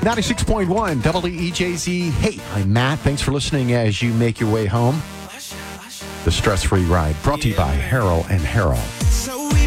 96.1 WEJZ. Hey, I'm Matt. Thanks for listening as you make your way home. The Stress-Free Ride, brought to you by Harrell and Harrell.